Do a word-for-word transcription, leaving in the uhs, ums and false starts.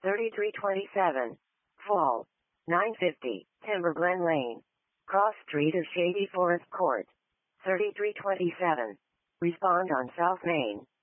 thirty-three twenty-seven. Fall. nine fifty. Timber Glen Lane. Cross Street of Shady Forest Court. thirty-three twenty-seven. Respond on South Main.